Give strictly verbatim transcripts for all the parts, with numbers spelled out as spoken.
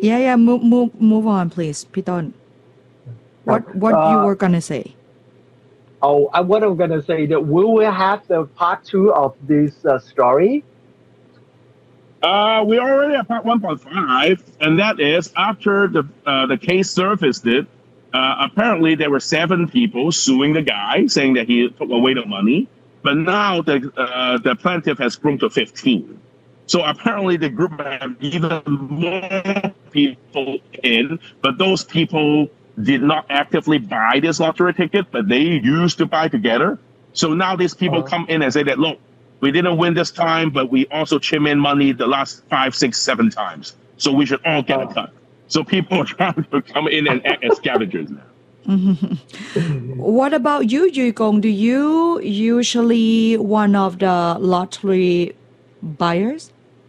yeah yeah move move move on please พี่ต้น what what you were gonna say oh I what I'm gonna say that we will have the part two of this uh, story Uh, we already at part one point five, and that is after the uh, the case surfaced. It uh, apparently there were seven people suing the guy, saying that he took away the money. But now the uh, the plaintiff has grown to fifteen. So apparently the group have even more people in, but those people did not actively buy this lottery ticket, but they used to buy together. So now these people uh-huh. come in and say that, look, we didn't win this time, but we also chim in money the last five, six, seven times. So we should all get a cut. So people are trying to come in and act as scavengers now. What about you, Yukong? Do you usually one of the lottery buyers?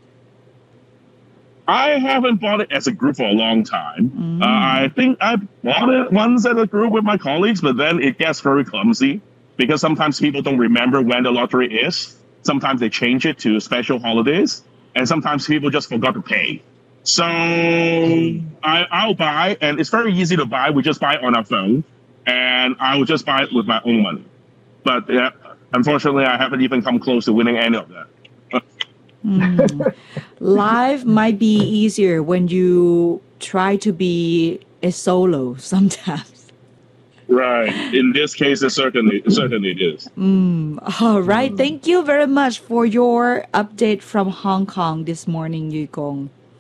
I haven't bought it as a group for a long time. Mm. Uh, I think I bought it once as a group with my colleagues, but then it gets very clumsy because sometimes people don't remember when the lottery is. Sometimes they change it to special holidays, and sometimes people just forgot to pay. So I, I'll buy, and it's very easy to buy. We just buy it on our phone, and I will just buy it with my own money. But uh, unfortunately, I haven't even come close to winning any of that. mm. Life might be easier when you try to be a solo sometimes. Right. In this case, it certainly, it certainly is. Mm. All right. Mm. Thank you very much for your update from Hong Kong this morning, Yukong.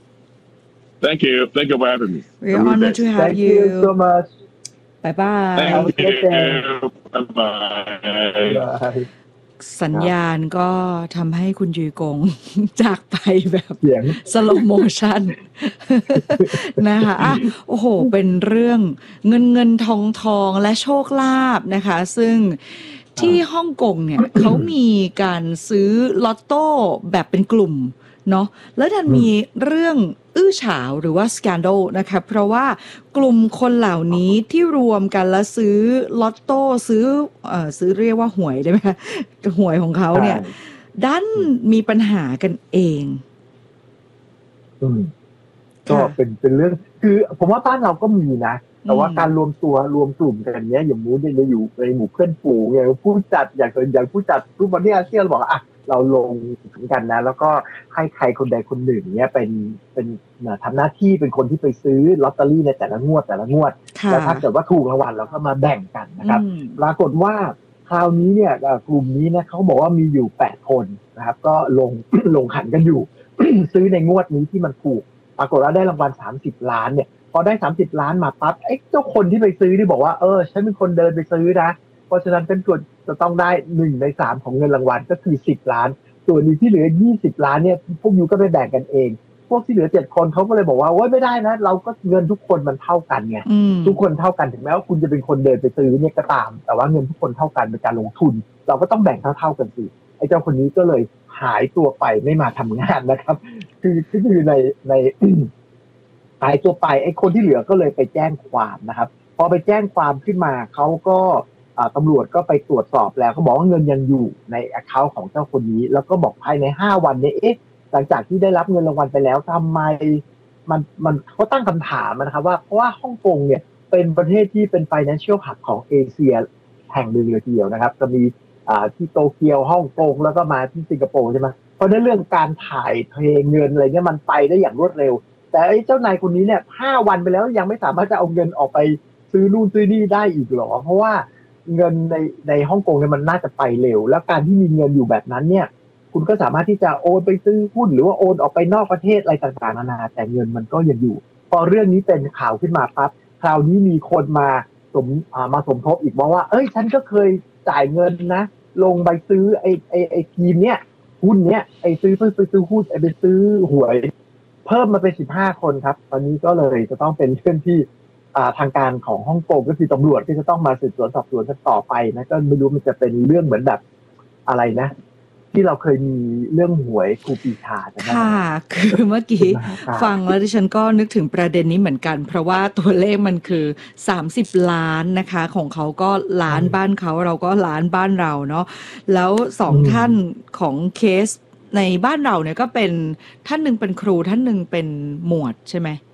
Thank you. Thank you for having me. We're honored to have Thank you. Thank you so much. Bye-bye. Thank you. Bye-bye. Bye. สัญญาณก็ทำให้คุณยูกง จากไปแบบสโลโมชั่น นะคะอ่ะโอ้โหเป็นเรื่องเงินเงินทองทองและโชคลาภนะคะซึ่งที่ฮ่องกงเนี่ย เขามีการซื้อลอตโต้แบบเป็นกลุ่มเนาะแล้วดันมีเรื่องอื้อฉาวหรือว่าสแกนโดลนะคะเพราะว่ากลุ่มคนเหล่านี้ที่รวมกันแล้วซื้อลอตโต้ซื้อเอ่อซื้อเรียกว่าหวยได้ไหมคะหวยของเขาเนี่ยดันมีปัญหากันเองอืมก็เป็นเป็นเรื่องคือผมว่าบ้านเราก็มีนะแต่ว่าการรวมตัวรวมกลุ่มกันเนี้ยอย่างมูดเนี่ยอยู่ในหมู่เพื่อนฝูงอย่างผู้จัดอย่างอย่างผู้จัดทุกวันนี้อาเซียนบอกอ่ะเราลงกันนะแล้วก็ให้ใครคนใดคนหนึ่งเนี้ยเป็นเป็นทำหน้าที่เป็นคนที่ไปซื้อลอตเตอรี่ในแต่ละงวดแต่ละงวดแล้วถ้าเกิดว่าถูกรางวัลเราก็มาแบ่งกันนะครับปรากฏว่าคราวนี้เนี่ยกลุ่มนี้นะเขาบอกว่ามีอยู่แปดคนนะครับก็ลง ลงขันกันอยู่ ซื้อในงวดนี้ที่มันถูกปรากฏว่าได้รางวัลสามสิบล้านเนี่ยพอได้สามสิบล้านมาปั๊บไอ้เจ้าคนที่ไปซื้อที่บอกว่าเออฉันเป็นคนเดินไปซื้อนะเพราะฉะนั้นเป็นตัวจะต้องได้หนึ่งในสามของเงินรางวัลก็คือสิบล้านส่วนนี้ที่เหลือยี่สิบล้านเนี่ยพวกยูก็ไปแบ่งกันเองพวกที่เหลือเจ็ดคนเขาก็เลยบอกว่าโอ๊ยไม่ได้นะเราก็เงินทุกคนมันเท่ากันไงทุกคนเท่ากันถึงแม้ว่าคุณจะเป็นคนเดินไปซื้อเนี่ยก็ตามแต่ว่าเงินทุกคนเท่ากันเป็นการลงทุนเราก็ต้องแบ่งเท่าๆกันสิไอ้เจ้าคนนี้ก็เลยหายตัวไปไม่มาทำงานนะครับคือคือในในหายตัวไปไอ้คนที่เหลือก็เลยไปแจ้งความนะครับพอไปแจ้งความขึ้นมาเขาก็ตำรวจก็ไปตรวจสอบแล้วเขาบอกว่าเงินยังอยู่ใน account ของเจ้าคนนี้แล้วก็บอกภายในห้าวันนี้เอ๊ะหลังจากที่ได้รับเงินรางวัลไปแล้วทำไมมันมันเขาตั้งคำถามนะครับว่าเพราะว่าฮ่องกงเนี่ยเป็นประเทศที่เป็น financial hub ของเอเชียแห่งหนึ่งเลยทีเดียวนะครับจะมีอ่าที่โตเกียวฮ่องกงแล้วก็มาที่สิงคโปร์ใช่ไหมเพราะในเรื่องการถ่ายเทเงินอะไรเนี่ยมันไปได้อย่างรวดเร็วแต่ไอ้เจ้านายคนนี้เนี่ยห้าวันไปแล้วยังไม่สามารถจะเอาเงินออกไปซื้อนู่นซื้อนี่ได้อีกหรอเพราะว่าเงินในในฮ่องกงเนี่ยมันน่าจะไปเร็วแล้วการที่มีเงินอยู่แบบนั้นเนี่ยคุณก็สามารถที่จะโอนไปซื้อหุ้นหรือว่าโอนออกไปนอกประเทศอะไรต่างๆนานาแต่เงินมันก็ยังอยู่พอเรื่องนี้เป็นข่าวขึ้นมาปั๊บคราวนี้มีคนมาสมมาสมทบอีกว่าเอ้ยฉันก็เคยจ่ายเงินนะลงไปซื้อไอ้ไอ้ไอ้ทีมเนี้ยหุ้นเนี้ยไอ้ซื้อเพื่อไปซื้อหุ้นไอ้ไปซื้อหวยเพิ่มมาเป็นสิบห้าคนครับตอนนี้ก็เลยจะต้องเป็นเรื่องที่ทางการของฮ่องกงก็คือตำรวจที่จะต้องมาสืบสวนสอบสวนกันต่อไปนะก็ไม่รู้มันจะเป็นเรื่องเหมือนแบบอะไรนะที่เราเคยมีเรื่องหวยครูปีชาใช่ไหมค่ะคือเมื่อกี้ฟังแล้วดิฉันก็นึกถึงประเด็นนี้เหมือนกันเพราะว่าตัวเลขมันคือสามสิบล้านนะคะของเขาก็ล้านบ้านเขาเราก็ล้านบ้านเราเนาะแล้วสองท่านของเคสในบ้านเราเนี่ยก็เป็นท่านนึงเป็นครูท่านนึงเป็นหมวดใช่ไหม